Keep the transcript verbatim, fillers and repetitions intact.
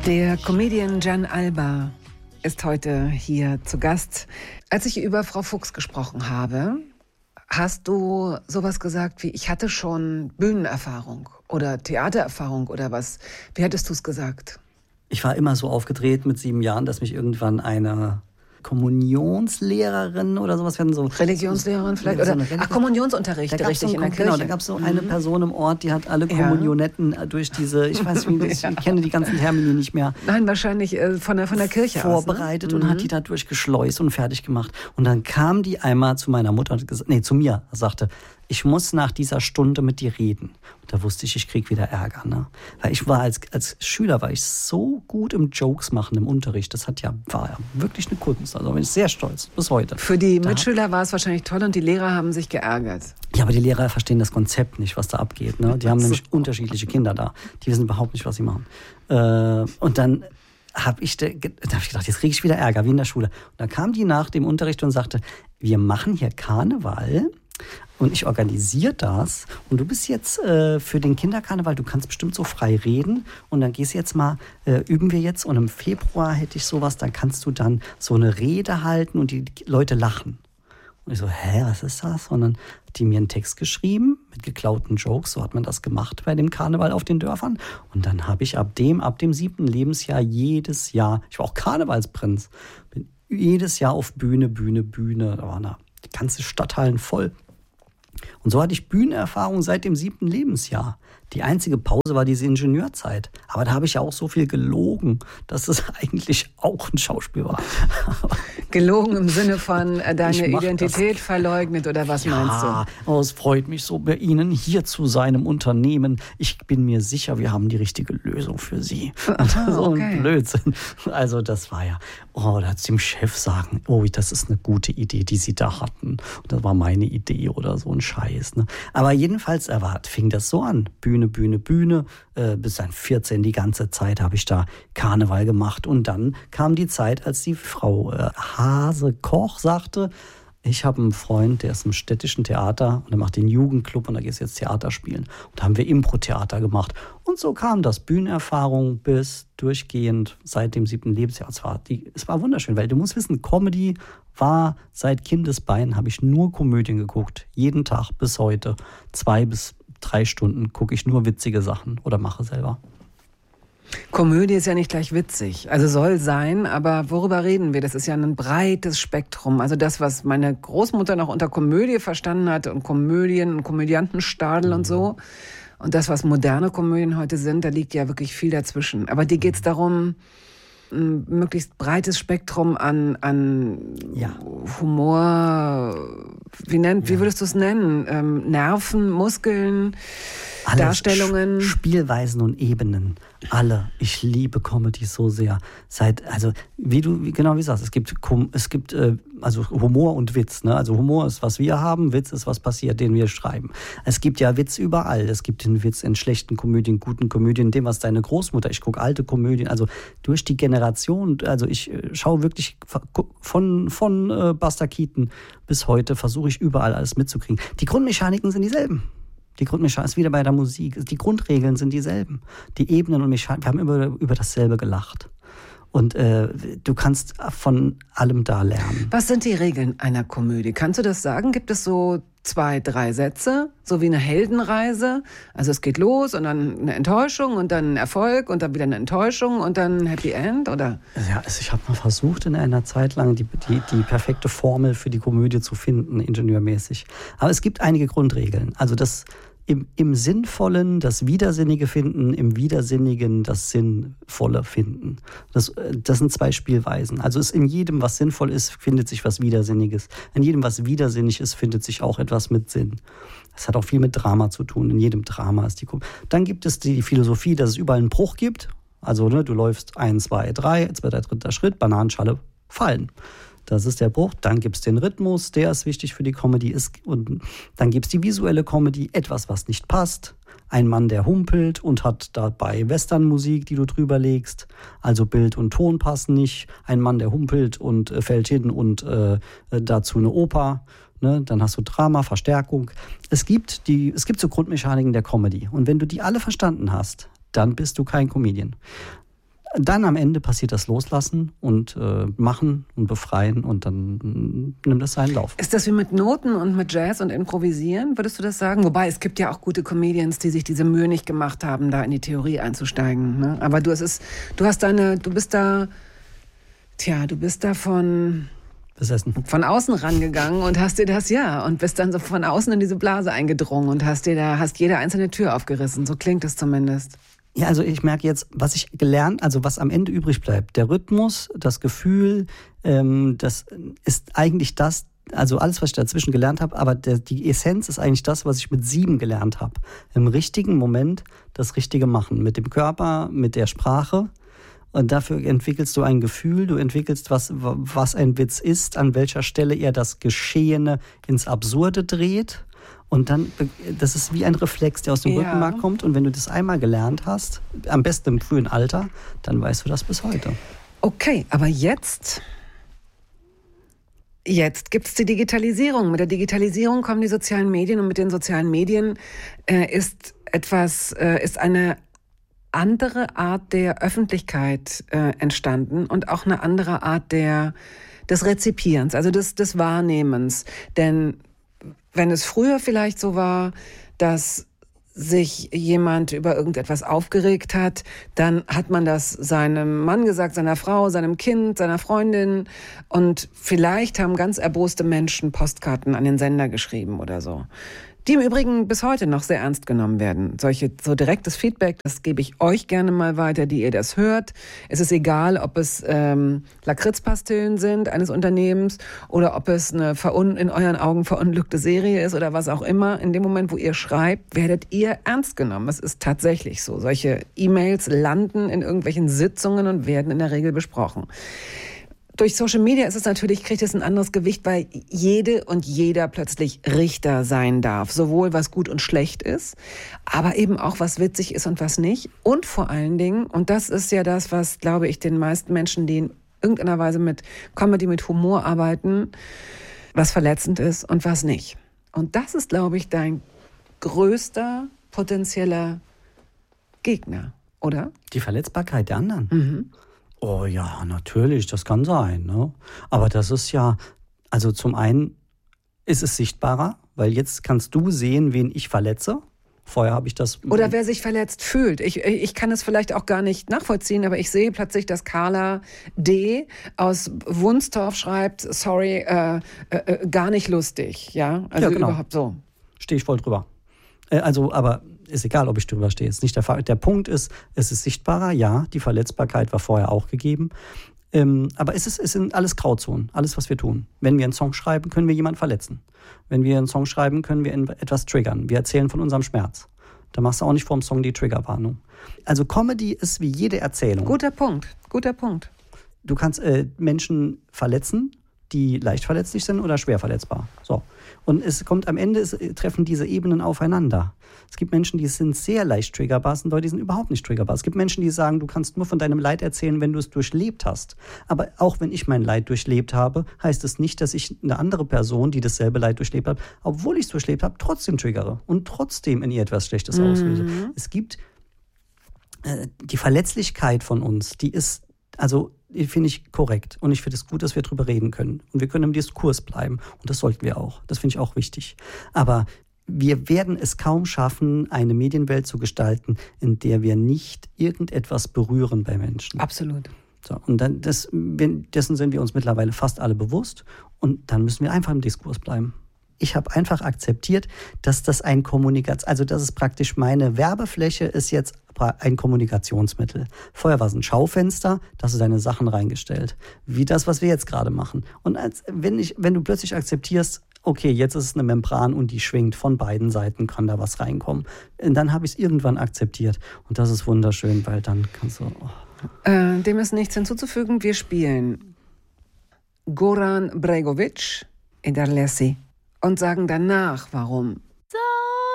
Der Comedian Gian Alba ist heute hier zu Gast. Als ich über Frau Fuchs gesprochen habe, hast du sowas gesagt wie, ich hatte schon Bühnenerfahrung oder Theatererfahrung oder was? Wie hättest du es gesagt? Ich war immer so aufgedreht mit sieben Jahren, dass mich irgendwann eine Kommunionslehrerin oder sowas werden so Religionslehrerin vielleicht so oder ach, Kommunionsunterricht richtig so, in der Kirche. Genau, da gab es so mhm. eine Person im Ort, die hat alle Kommunionetten ja. durch diese, ich weiß nicht, ich ja. kenne die ganzen Termini nicht mehr. Nein, wahrscheinlich äh, von der von der Kirche vorbereitet aus, ne? und mhm. hat die da durchgeschleust und fertig gemacht. Und dann kam die einmal zu meiner Mutter und gesagt, nee, zu mir, sagte, ich muss nach dieser Stunde mit dir reden. Und da wusste ich, ich krieg wieder Ärger. Ne? Weil ich war als, als Schüler war ich so gut im Jokes machen im Unterricht. Das hat ja, war ja wirklich eine Kunst. Also bin ich sehr stolz, bis heute. Für die da, Mitschüler war es wahrscheinlich toll und die Lehrer haben sich geärgert. Ja, aber die Lehrer verstehen das Konzept nicht, was da abgeht. Ne? Die haben nämlich unterschiedliche Kinder da. Die wissen überhaupt nicht, was sie machen. Äh, und dann habe ich, da hab ich gedacht, jetzt kriege ich wieder Ärger, wie in der Schule. Und dann kam die nach dem Unterricht und sagte, wir machen hier Karneval. Und ich organisiere das und du bist jetzt äh, für den Kinderkarneval, du kannst bestimmt so frei reden und dann gehst du jetzt mal, äh, üben wir jetzt und im Februar hätte ich sowas, dann kannst du dann so eine Rede halten und die Leute lachen. Und ich so, hä, was ist das? Und dann hat die mir einen Text geschrieben mit geklauten Jokes, so hat man das gemacht bei dem Karneval auf den Dörfern. Und dann habe ich ab dem, ab dem siebten Lebensjahr jedes Jahr, ich war auch Karnevalsprinz, bin jedes Jahr auf Bühne, Bühne, Bühne, da waren da die ganze Stadthallen voll. Und so hatte ich Bühnenerfahrung seit dem siebten Lebensjahr. Die einzige Pause war diese Ingenieurzeit. Aber da habe ich ja auch so viel gelogen, dass es eigentlich auch ein Schauspiel war. Gelogen im Sinne von äh, deine Identität das. verleugnet oder was ja, meinst du? Oh, es freut mich so, bei Ihnen hier zu sein im Unternehmen. Ich bin mir sicher, wir haben die richtige Lösung für Sie. Aha, so okay. ein Blödsinn. Also das war ja, oh, da hat dem Chef sagen, oh, das ist eine gute Idee, die Sie da hatten. Und das war meine Idee oder so ein Scheiß. Ne? Aber jedenfalls erwartet, fing das so an. Bühne, Bühne, Bühne. Äh, bis dann vierzehn die ganze Zeit habe ich da Karneval gemacht. Und dann kam die Zeit, als die Frau äh, Hase-Koch sagte, ich habe einen Freund, der ist im städtischen Theater und der macht den Jugendclub und da gehst du jetzt Theater spielen. Und da haben wir Impro-Theater gemacht. Und so kam das Bühnenerfahrung bis durchgehend seit dem siebten Lebensjahr. Es war, die, es war wunderschön, weil du musst wissen, Comedy war seit Kindesbeinen, habe ich nur Komödien geguckt. Jeden Tag bis heute. Zwei bis drei Stunden gucke ich nur witzige Sachen oder mache selber. Komödie ist ja nicht gleich witzig. Also soll sein, aber worüber reden wir? Das ist ja ein breites Spektrum. Also das, was meine Großmutter noch unter Komödie verstanden hat und Komödien und Komödiantenstadel mhm. und so. Und das, was moderne Komödien heute sind, da liegt ja wirklich viel dazwischen. Aber dir geht es darum, ein möglichst breites Spektrum an, an ja. Humor, wie, nennt, ja. wie würdest du es nennen? Ähm, Nerven, Muskeln, alle Darstellungen. Spielweisen und Ebenen. Alle. Ich liebe Comedy so sehr. Seit, also, wie du, wie, genau wie du sagst, es gibt, es gibt äh, also Humor und Witz. Ne? Also Humor ist, was wir haben, Witz ist, was passiert, den wir schreiben. Es gibt ja Witz überall. Es gibt den Witz in schlechten Komödien, guten Komödien, dem, was deine Großmutter, ich gucke alte Komödien, also durch die Generation, also ich äh, schaue wirklich von, von äh, Buster Keaton bis heute, versuche ich überall alles mitzukriegen. Die Grundmechaniken sind dieselben. Die Grundmechanik ist wieder bei der Musik. Die Grundregeln sind dieselben. Die Ebenen und Mechanik, wir haben über, über dasselbe gelacht. Und äh, du kannst von allem da lernen. Was sind die Regeln einer Komödie? Kannst du das sagen? Gibt es so zwei, drei Sätze, so wie eine Heldenreise? Also es geht los und dann eine Enttäuschung und dann ein Erfolg und dann wieder eine Enttäuschung und dann ein Happy End, oder? Ja, also ich habe mal versucht in einer Zeit lang die, die, die perfekte Formel für die Komödie zu finden, ingenieurmäßig. Aber es gibt einige Grundregeln. Also das Im, im Sinnvollen das Widersinnige finden, im Widersinnigen das Sinnvolle finden. Das, das sind zwei Spielweisen. Also es in jedem, was sinnvoll ist, findet sich was Widersinniges. In jedem, was widersinnig ist, findet sich auch etwas mit Sinn. Das hat auch viel mit Drama zu tun. In jedem Drama ist die Kom- Dann gibt es die Philosophie, dass es überall einen Bruch gibt. Also ne, du läufst ein, zwei, drei, zweiter, dritter Schritt, Bananenschale fallen. Das ist der Bruch. Dann gibt es den Rhythmus, der ist wichtig für die Comedy. Und dann gibt es die visuelle Comedy, etwas, was nicht passt. Ein Mann, der humpelt und hat dabei Westernmusik, die du drüber legst. Also Bild und Ton passen nicht. Ein Mann, der humpelt und äh, fällt hin und äh, dazu eine Oper. Ne? Dann hast du Drama, Verstärkung. Es gibt, die, es gibt so Grundmechaniken der Comedy. Und wenn du die alle verstanden hast, dann bist du kein Comedian. dann am Ende passiert das Loslassen und äh, Machen und Befreien und dann äh, nimmt das seinen Lauf. Ist das wie mit Noten und mit Jazz und Improvisieren, würdest du das sagen? Wobei, es gibt ja auch gute Comedians, die sich diese Mühe nicht gemacht haben, da in die Theorie einzusteigen. Ne? Aber du, es ist, du hast deine, du bist da, tja, du bist da von... Besessen. Von außen rangegangen und hast dir das, ja, und bist dann so von außen in diese Blase eingedrungen und hast dir da, hast jede einzelne Tür aufgerissen. So klingt es zumindest. Ja, also ich merke jetzt, was ich gelernt, also was am Ende übrig bleibt. Der Rhythmus, das Gefühl, ähm, das ist eigentlich das, also alles, was ich dazwischen gelernt habe, aber der, die Essenz ist eigentlich das, was ich mit sieben gelernt habe. Im richtigen Moment das Richtige machen. Mit dem Körper, mit der Sprache. Und dafür entwickelst du ein Gefühl, du entwickelst, was, was ein Witz ist, an welcher Stelle er das Geschehene ins Absurde dreht. Und dann, das ist wie ein Reflex, der aus dem ja. Rückenmark kommt. Und wenn du das einmal gelernt hast, am besten im frühen Alter, dann weißt du das bis heute. Okay, aber jetzt, jetzt gibt es die Digitalisierung. Mit der Digitalisierung kommen die sozialen Medien und mit den sozialen Medien äh, ist etwas, äh, ist eine andere Art der Öffentlichkeit äh, entstanden und auch eine andere Art der, des Rezipierens, also des, des Wahrnehmens. Denn wenn es früher vielleicht so war, dass sich jemand über irgendetwas aufgeregt hat, dann hat man das seinem Mann gesagt, seiner Frau, seinem Kind, seiner Freundin und vielleicht haben ganz erboste Menschen Postkarten an den Sender geschrieben oder so. Die im Übrigen bis heute noch sehr ernst genommen werden. Solche, so direktes Feedback, das gebe ich euch gerne mal weiter, die ihr das hört. Es ist egal, ob es ähm, Lakritzpastillen sind eines Unternehmens oder ob es eine verun- in euren Augen verunglückte Serie ist oder was auch immer. In dem Moment, wo ihr schreibt, werdet ihr ernst genommen. Es ist tatsächlich so. Solche E-Mails landen in irgendwelchen Sitzungen und werden in der Regel besprochen. Durch Social Media ist es natürlich, kriegt es ein anderes Gewicht, weil jede und jeder plötzlich Richter sein darf. Sowohl was gut und schlecht ist, aber eben auch was witzig ist und was nicht. Und vor allen Dingen, und das ist ja das, was, glaube ich, den meisten Menschen, die in irgendeiner Weise mit Comedy, mit Humor arbeiten, was verletzend ist und was nicht. Und das ist, glaube ich, dein größter potenzieller Gegner, oder? Die Verletzbarkeit der anderen. Mhm. Oh ja, natürlich, das kann sein. Ne? Aber das ist ja, also zum einen ist es sichtbarer, weil jetzt kannst du sehen, wen ich verletze. Vorher habe ich das... Oder wer sich verletzt fühlt. Ich, ich kann es vielleicht auch gar nicht nachvollziehen, aber ich sehe plötzlich, dass Carla D. aus Wunstorf schreibt, sorry, äh, äh, gar nicht lustig. Ja, also ja, genau. Überhaupt so. Stehe ich voll drüber. Äh, also, aber... Ist egal, ob ich drüber stehe. Ist nicht der Fall. Der Punkt ist, es ist sichtbarer. Ja, die Verletzbarkeit war vorher auch gegeben. Ähm, aber es, ist, es sind alles Grauzonen, alles, was wir tun. Wenn wir einen Song schreiben, können wir jemanden verletzen. Wenn wir einen Song schreiben, können wir etwas triggern. Wir erzählen von unserem Schmerz. Da machst du auch nicht vor dem Song die Triggerwarnung. Also Comedy ist wie jede Erzählung. Guter Punkt, guter Punkt. Du kannst äh, Menschen verletzen, die leicht verletzlich sind oder schwer verletzbar. So. Und es kommt am Ende, es treffen diese Ebenen aufeinander. Es gibt Menschen, die sind sehr leicht triggerbar, es sind Leute, die sind überhaupt nicht triggerbar. Es gibt Menschen, die sagen, du kannst nur von deinem Leid erzählen, wenn du es durchlebt hast. Aber auch wenn ich mein Leid durchlebt habe, heißt es nicht, dass ich eine andere Person, die dasselbe Leid durchlebt hat, obwohl ich es durchlebt habe, trotzdem triggere und trotzdem in ihr etwas Schlechtes mhm. auslöse. Es gibt äh, die Verletzlichkeit von uns, die ist, also finde ich korrekt. Und ich finde es gut, dass wir darüber reden können. Und wir können im Diskurs bleiben. Und das sollten wir auch. Das finde ich auch wichtig. Aber wir werden es kaum schaffen, eine Medienwelt zu gestalten, in der wir nicht irgendetwas berühren bei Menschen. Absolut. So, und dann das, dessen sind wir uns mittlerweile fast alle bewusst. Und dann müssen wir einfach im Diskurs bleiben. Ich habe einfach akzeptiert, dass das ein Kommunikation, also das ist praktisch meine Werbefläche, ist jetzt ein Kommunikationsmittel. Vorher war es ein Schaufenster, da hast du deine Sachen reingestellt. Wie das, was wir jetzt gerade machen. Und als, wenn, ich, wenn du plötzlich akzeptierst, okay, jetzt ist es eine Membran und die schwingt von beiden Seiten, kann da was reinkommen. Und dann habe ich es irgendwann akzeptiert. Und das ist wunderschön, weil dann kannst du... Oh. Äh, dem ist nichts hinzuzufügen. Wir spielen Goran Bregovic in der Lessi und sagen danach, warum. So